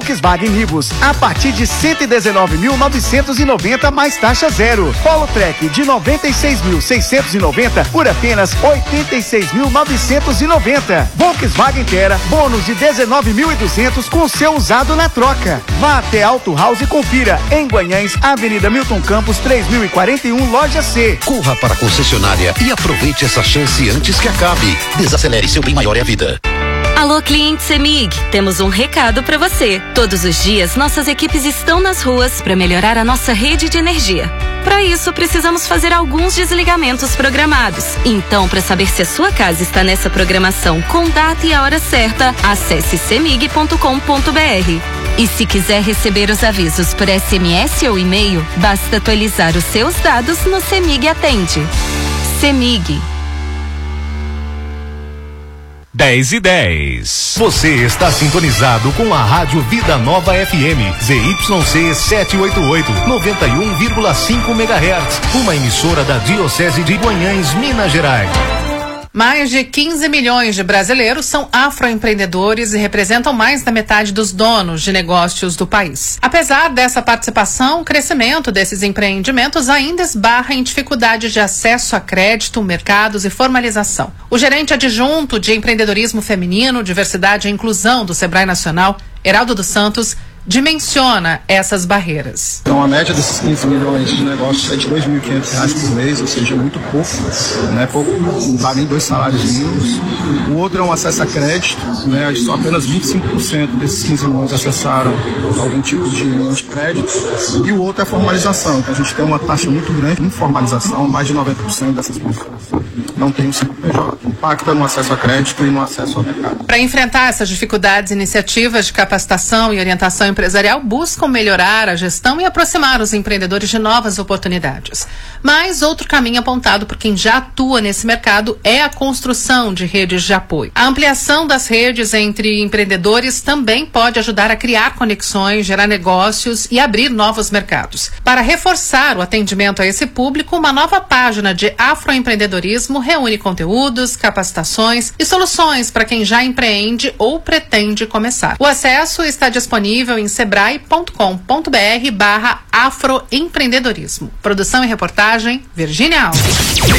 Volkswagen Nivus a partir de 119.990 mais taxa zero. Polo Trek de 96.690 por apenas 86.990. Volkswagen Terra bônus de 19.200 com seu usado na troca. Vá até Auto House e confira em Guanhães, Avenida Milton Campos 3041, loja C. Corra para a concessionária e aproveite essa chance antes que acabe. Desacelere, seu bem maior é a vida. Alô, cliente CEMIG, temos um recado para você. Todos os dias, nossas equipes estão nas ruas para melhorar a nossa rede de energia. Para isso, precisamos fazer alguns desligamentos programados. Então, para saber se a sua casa está nessa programação com data e a hora certa, acesse cemig.com.br. E se quiser receber os avisos por SMS ou e-mail, basta atualizar os seus dados no CEMIG Atende. CEMIG. 10:10. Você está sintonizado com a Rádio Vida Nova FM, ZYC 788, 91,5 MHz, uma emissora da Diocese de Guanhães, Minas Gerais. Mais de 15 milhões de brasileiros são afroempreendedores e representam mais da metade dos donos de negócios do país. Apesar dessa participação, o crescimento desses empreendimentos ainda esbarra em dificuldades de acesso a crédito, mercados e formalização. O gerente adjunto de empreendedorismo feminino, diversidade e inclusão do Sebrae Nacional, Heraldo dos Santos, dimensiona essas barreiras. Então a média desses 15 milhões de negócios é de R$ 2.500 por mês, ou seja, muito pouco, né? Pouco, não dá nem 2 salários mínimos. O outro é um acesso a crédito, né? Só apenas 25% desses 15 milhões acessaram algum tipo de crédito. E o outro é a formalização, então a gente tem uma taxa muito grande de informalização, mais de 90% dessas pessoas não tem um CNPJ. Impacta no acesso a crédito e no acesso ao mercado. Para enfrentar essas dificuldades, iniciativas de capacitação e orientação empresarial buscam melhorar a gestão e aproximar os empreendedores de novas oportunidades. Mas outro caminho apontado por quem já atua nesse mercado é a construção de redes de apoio. A ampliação das redes entre empreendedores também pode ajudar a criar conexões, gerar negócios e abrir novos mercados. Para reforçar o atendimento a esse público, uma nova página de afroempreendedorismo reúne conteúdos, capacitações e soluções para quem já empreende ou pretende começar. O acesso está disponível em sebrae.com.br/afroempreendedorismo. Produção e reportagem, Virgínia Alves.